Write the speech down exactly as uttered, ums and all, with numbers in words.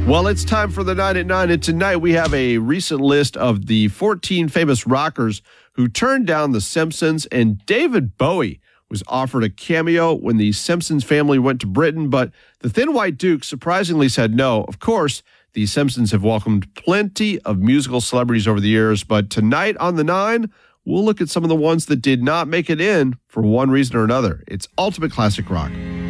Well, it's time for the Nine at Nine, and tonight we have a recent list of the fourteen famous rockers who turned down The Simpsons, and David Bowie was offered a cameo when the Simpsons family went to Britain, but the Thin White Duke surprisingly said no. Of course, the Simpsons have welcomed plenty of musical celebrities over the years, but tonight on the Nine, we'll look at some of the ones that did not make it in for one reason or another. It's Ultimate Classic Rock.